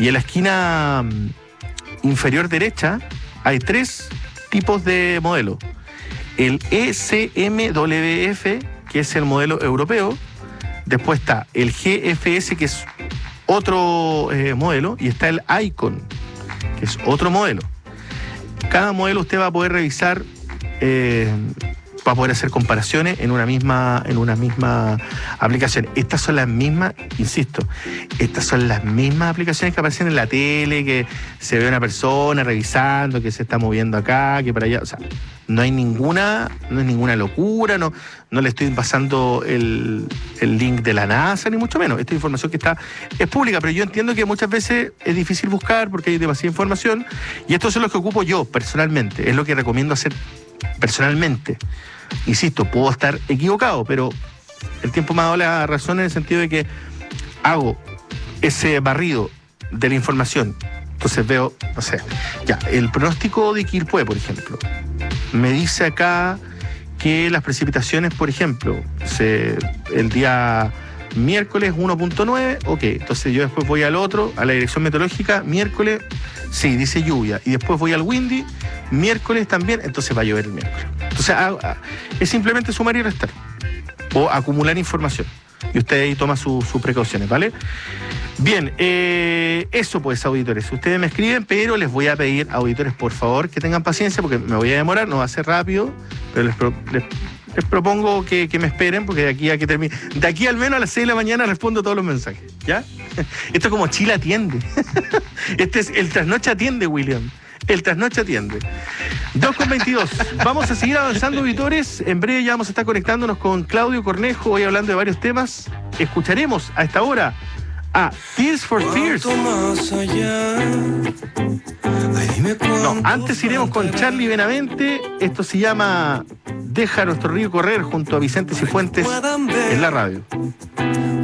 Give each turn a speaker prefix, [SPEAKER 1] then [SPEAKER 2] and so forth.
[SPEAKER 1] Y en la esquina inferior derecha hay 3 tipos de modelo. El ECMWF, que es el modelo europeo. Después está el GFS, que es otro modelo. Y está el Icon, que es otro modelo. Cada modelo usted va a poder revisar, va a poder hacer comparaciones en una misma aplicación. Estas son las mismas, insisto, estas son las mismas aplicaciones que aparecen en la tele, que se ve una persona revisando, que se está moviendo acá, que para allá. O sea, no es ninguna locura, no le estoy pasando el link de la NASA, ni mucho menos. Esta información que es pública, pero yo entiendo que muchas veces es difícil buscar porque hay demasiada información, y estos son los que ocupo yo personalmente, es lo que recomiendo hacer personalmente. Insisto, puedo estar equivocado, pero el tiempo me ha dado la razón en el sentido de que hago ese barrido de la información. Entonces veo, no sé, ya, el pronóstico de Quilpué, por ejemplo, me dice acá que las precipitaciones, por ejemplo, el día miércoles 1.9, ok, entonces yo después voy al otro, a la dirección meteorológica, miércoles, sí, dice lluvia, y después voy al Windy, miércoles también, entonces va a llover el miércoles. Entonces es simplemente sumar y restar, o acumular información, y usted ahí toma sus precauciones, ¿vale? Bien, eso pues, auditores, ustedes me escriben, pero les voy a pedir, auditores, por favor, que tengan paciencia, porque me voy a demorar, no va a ser rápido, pero les propongo que me esperen, porque de aquí a que termine, de aquí al menos a las 6 de la mañana respondo todos los mensajes, ¿ya? Esto es como Chile atiende. Este es el Trasnoche atiende, William. El Trasnoche atiende. 2:22. Vamos a seguir avanzando, auditores. En breve ya vamos a estar conectándonos con Claudio Cornejo, hoy hablando de varios temas. Escucharemos a esta hora a Tears for Fears. No, antes iremos con Charlie Benavente. Esto se llama Deja nuestro río correr, junto a Vicente Cifuentes en la radio.